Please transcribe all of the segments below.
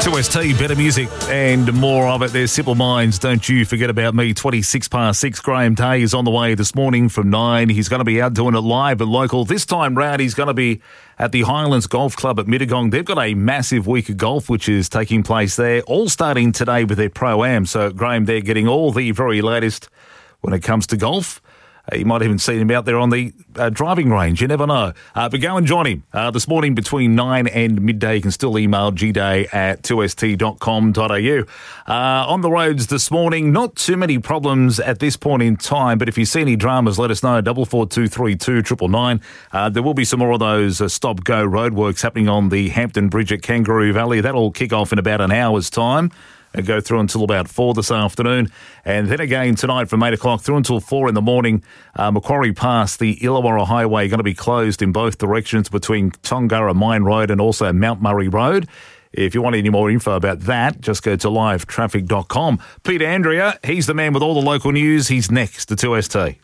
2ST, better music and more of it. There's Simple Minds, Don't You Forget About Me. 6:26. Graham Day is on the way this morning from 9. He's going to be out doing it live and local. This time round, he's going to be at the Highlands Golf Club at Mittagong. They've got a massive week of golf which is taking place there, all starting today with their Pro-Am. So, Graham, they're getting all the very latest when it comes to golf. You might have even seen him out there on the driving range. You never know. But go and join him this morning between 9 and midday. You can still email gday@2st.com.au. On the roads this morning, not too many problems at this point in time, but if you see any dramas, let us know. 44232 999. There will be some more of those stop-go roadworks happening on the Hampton Bridge at Kangaroo Valley. That'll kick off in about an hour's time and go through until about 4 this afternoon. And then again tonight from 8 o'clock through until 4 in the morning, Macquarie Pass, the Illawarra Highway, going to be closed in both directions between Tongara Mine Road and also Mount Murray Road. If you want any more info about that, just go to livetraffic.com. Peter Andrea, he's the man with all the local news. He's next to 2ST.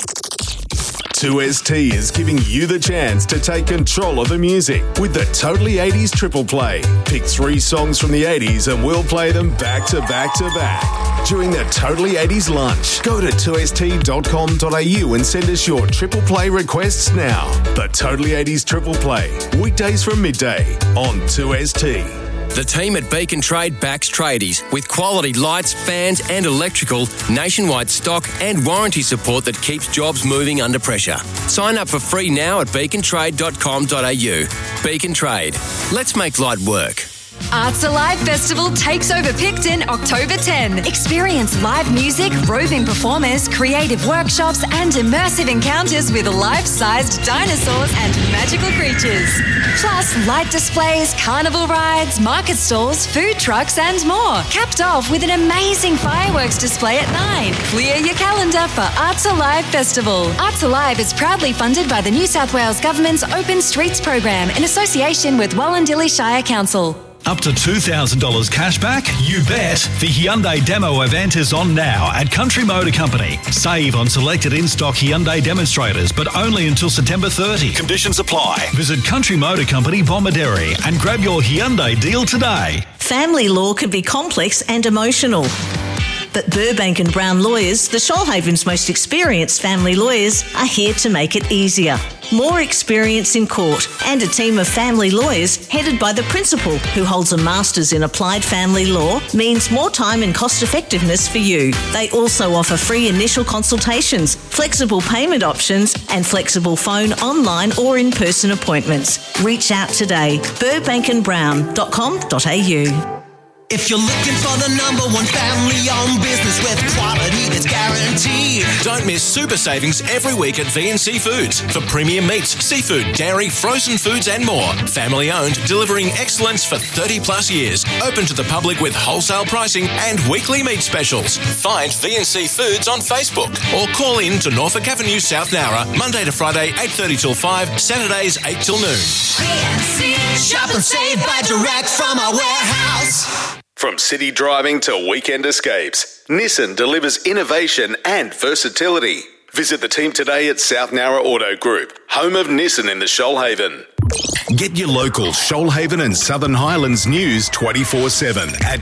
2ST is giving you the chance to take control of the music with the Totally 80s Triple Play. Pick 3 songs from the 80s and we'll play them back to back to back during the Totally 80s lunch. Go to 2st.com.au and send us your Triple Play requests now. The Totally 80s Triple Play, weekdays from midday on 2ST. The team at Beacon Trade backs tradies with quality lights, fans and electrical, nationwide stock and warranty support that keeps jobs moving under pressure. Sign up for free now at beacontrade.com.au. Beacon Trade. Let's make light work. Arts Alive Festival takes over Picton October 10. Experience live music, roving performers, creative workshops and immersive encounters with life-sized dinosaurs and magical creatures. Plus light displays, carnival rides, market stalls, food trucks and more. Capped off with an amazing fireworks display at 9. Clear your calendar for Arts Alive Festival. Arts Alive is proudly funded by the New South Wales Government's Open Streets program in association with Wallandilly Shire Council. Up to $2,000 cash back? You bet. The Hyundai Demo event is on now at Country Motor Company. Save on selected in-stock Hyundai demonstrators, but only until September 30. Conditions apply. Visit Country Motor Company, Bomaderry, and grab your Hyundai deal today. Family law can be complex and emotional. But Burbank and Brown Lawyers, the Shoalhaven's most experienced family lawyers, are here to make it easier. More experience in court and a team of family lawyers headed by the principal who holds a Master's in Applied Family Law means more time and cost effectiveness for you. They also offer free initial consultations, flexible payment options and flexible phone, online or in-person appointments. Reach out today. burbankandbrown.com.au. If you're looking for the number one family-owned business with quality that's guaranteed, Don't miss super savings every week at VNC Foods for premium meats, seafood, dairy, frozen foods and more. Family owned, delivering excellence for 30 plus years. Open to the public with wholesale pricing and weekly meat specials. Find VNC Foods on Facebook or call in to Norfolk Avenue, South Nowra, Monday to Friday 8:30 till 5, Saturdays 8 till noon. VNC, shop and save by direct from our warehouse. From city driving to weekend escapes, Nissan delivers innovation and versatility. Visit the team today at South Nowra Auto Group, home of Nissan in the Shoalhaven. Get your local Shoalhaven and Southern Highlands news 24/7 at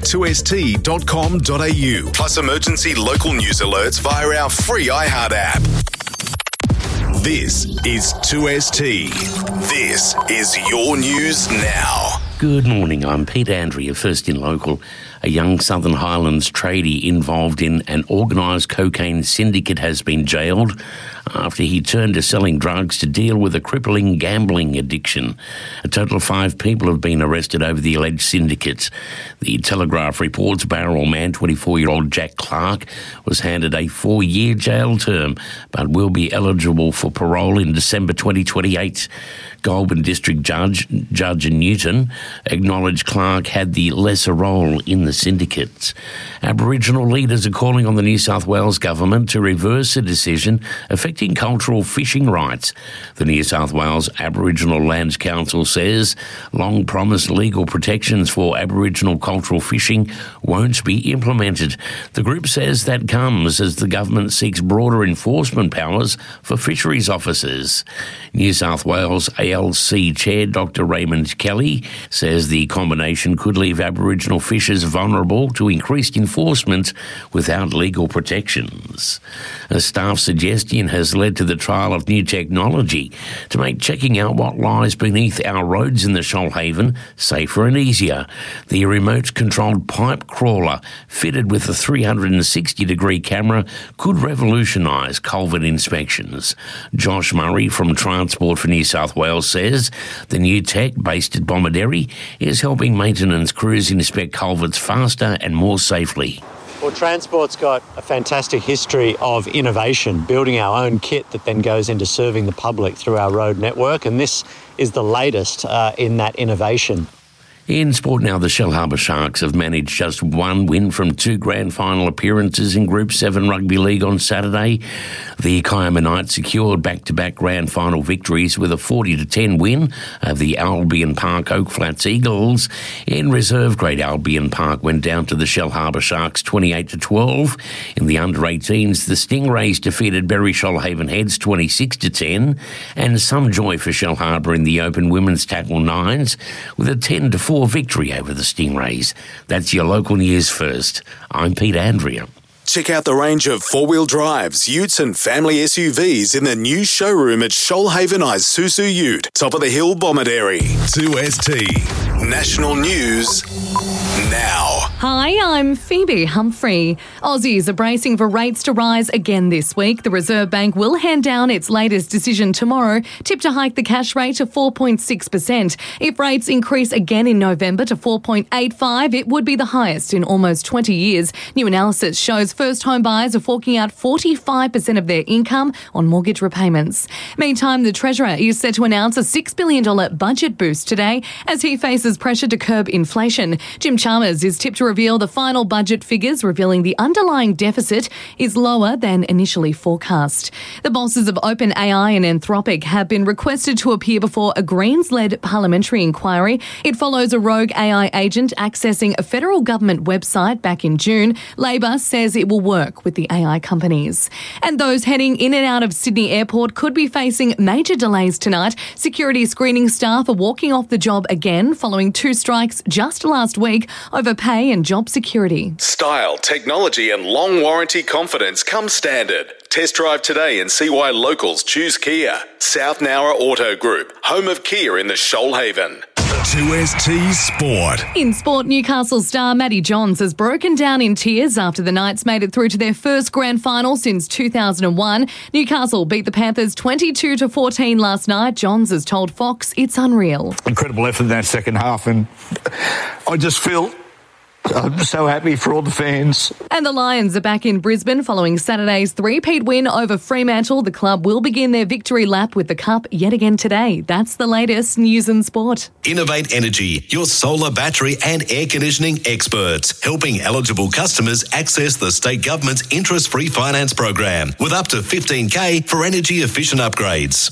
2st.com.au, plus emergency local news alerts via our free iHeart app. This is 2ST. This is your news now. Good morning, I'm Peter Andrea, First in Local. A young Southern Highlands tradie involved in an organised cocaine syndicate has been jailed after he turned to selling drugs to deal with a crippling gambling addiction. A total of 5 people have been arrested over the alleged syndicates. The Telegraph reports Barrel man, 24-year-old Jack Clark, was handed a 4-year jail term but will be eligible for parole in December 2028. Goulburn District Judge Newton acknowledged Clark had the lesser role in the syndicates. Aboriginal leaders are calling on the New South Wales government to reverse a decision effectively protecting cultural fishing rights. The New South Wales Aboriginal Lands Council says long-promised legal protections for Aboriginal cultural fishing won't be implemented. The group says that comes as the government seeks broader enforcement powers for fisheries officers. New South Wales ALC Chair Dr Raymond Kelly says the combination could leave Aboriginal fishers vulnerable to increased enforcement without legal protections. A staff suggestion has led to the trial of new technology to make checking out what lies beneath our roads in the Shoalhaven safer and easier. The remote-controlled pipe crawler fitted with a 360-degree camera could revolutionise culvert inspections. Josh Murray from Transport for New South Wales says the new tech, based at Bomaderry, is helping maintenance crews inspect culverts faster and more safely. Well, Transport's got a fantastic history of innovation, building our own kit that then goes into serving the public through our road network, and this is the latest in that innovation. In sport now, the Shellharbour Sharks have managed just one win from two grand final appearances in Group 7 Rugby League on Saturday. The Kiama Knights secured back-to-back grand final victories with a 40-10 win over the Albion Park Oak Flats Eagles. In reserve grade, Albion Park went down to the Shellharbour Sharks 28-12. In the under-18s, the Stingrays defeated Berry Shoalhaven Heads 26-10. And some joy for Shellharbour in the Open Women's Tackle Nines with a 10-4 victory over the Stingrays. That's your local news first. I'm Pete Andrea. Check out the range of four-wheel drives, utes and family SUVs in the new showroom at Shoalhaven Isuzu Ute, top of the hill, Bomaderry. 2ST National News now. Hi, I'm Phoebe Humphrey. Aussies are bracing for rates to rise again this week. The Reserve Bank will hand down its latest decision tomorrow, tipped to hike the cash rate to 4.6%. If rates increase again in November to 4.85, it would be the highest in almost 20 years. New analysis shows first home buyers are forking out 45% of their income on mortgage repayments. Meantime, the Treasurer is set to announce a $6 billion budget boost today as he faces pressure to curb inflation. Jim Chalmers is tipped to reveal the final budget figures, revealing the underlying deficit is lower than initially forecast. The bosses of OpenAI and Anthropic have been requested to appear before a Greens-led parliamentary inquiry. It follows a rogue AI agent accessing a federal government website back in June. Labor says it will work with the AI companies. And those heading in and out of Sydney Airport could be facing major delays tonight. Security screening staff are walking off the job again following two strikes just last week over pay and job security. Style, technology and long warranty confidence come standard. Test drive today and see why locals choose Kia. South Nowra Auto Group, home of Kia in the Shoalhaven. 2ST Sport. In sport, Newcastle star Matty Johns has broken down in tears after the Knights made it through to their first grand final since 2001. Newcastle beat the Panthers 22-14 last night. Johns has told Fox it's unreal. Incredible effort in that second half, and I just feel I'm so happy for all the fans. And the Lions are back in Brisbane following Saturday's three-peat win over Fremantle. The club will begin their victory lap with the Cup yet again today. That's the latest news and sport. Innovate Energy, your solar, battery and air conditioning experts, helping eligible customers access the state government's interest-free finance program with up to $15,000 for energy-efficient upgrades.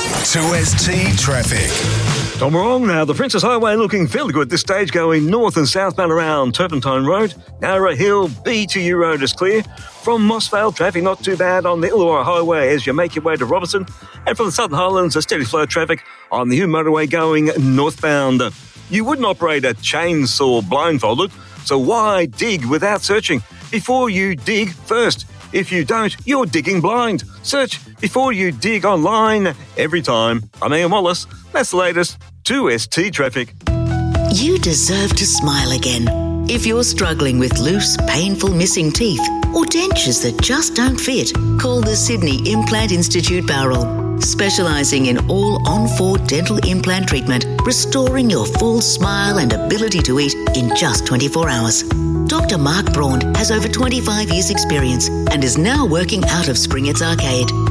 2ST Traffic. Tom Wrong now. The Princess Highway looking fairly good at this stage, going north and southbound around Turpentine Road. Narra Hill, B2U Road is clear. From Mossvale, traffic not too bad on the Illawarra Highway as you make your way to Robertson. And from the Southern Highlands, a steady flow of traffic on the Hume Motorway going northbound. You wouldn't operate a chainsaw blindfolded, so why dig without searching? Before you dig first. If you don't, you're digging blind. Search before you dig online every time. I'm Ian Wallace. That's the latest 2ST Traffic. You deserve to smile again. If you're struggling with loose, painful missing teeth or dentures that just don't fit, call the Sydney Implant Institute Bowral, specialising in all on-4 dental implant treatment, restoring your full smile and ability to eat in just 24 hours. Dr. Mark Braun has over 25 years' experience and is now working out of Springett's Arcade.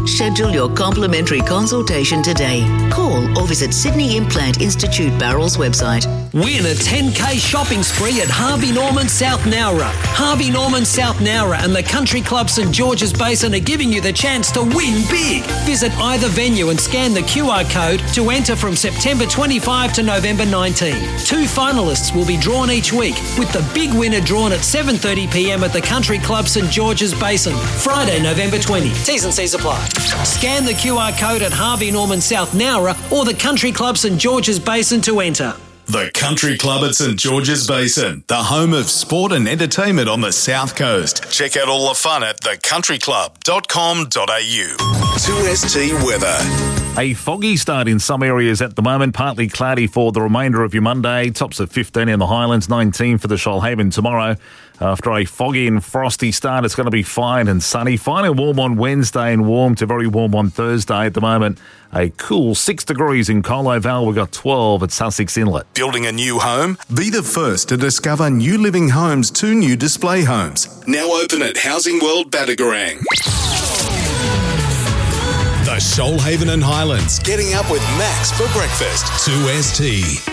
Schedule your complimentary consultation today. Call or visit Sydney Implant Institute Barrel's website. Win a 10K shopping spree at Harvey Norman South Nowra. Harvey Norman South Nowra and the Country Club St George's Basin are giving you the chance to win big. Visit either venue and scan the QR code to enter from September 25 to November 19. 2 finalists will be drawn each week, with the big winner drawn at 7:30pm at the Country Club St George's Basin, Friday, November 20. T's and C's apply. Scan the QR code at Harvey Norman South Nowra or the Country Club St George's Basin to enter. The Country Club at St George's Basin, the home of sport and entertainment on the South Coast. Check out all the fun at thecountryclub.com.au. 2ST weather. A foggy start in some areas at the moment, partly cloudy for the remainder of your Monday. Tops of 15 in the Highlands, 19 for the Shoalhaven tomorrow. After a foggy and frosty start, it's going to be fine and sunny. Fine and warm on Wednesday and warm to very warm on Thursday at the moment. A cool 6 degrees in Colo Vale. We've got 12 at Sussex Inlet. Building a new home? Be the first to discover New Living Homes' 2 new display homes. Now open at Housing World Batagorang. The Shoalhaven and Highlands, getting up with Max for breakfast. 2ST.